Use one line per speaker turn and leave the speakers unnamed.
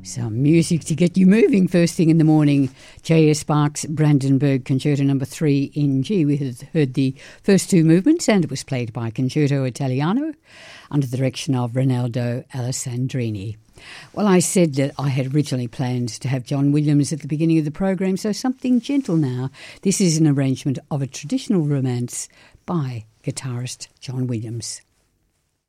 Some music to get you moving first thing in the morning. J.S. Bach's Brandenburg Concerto No. 3 in G. We had heard the first two movements and it was played by Concerto Italiano under the direction of Ronaldo Alessandrini. Well, I said that I had originally planned to have John Williams at the beginning of the program, so something gentle now. This is an arrangement of a traditional romance by guitarist John Williams.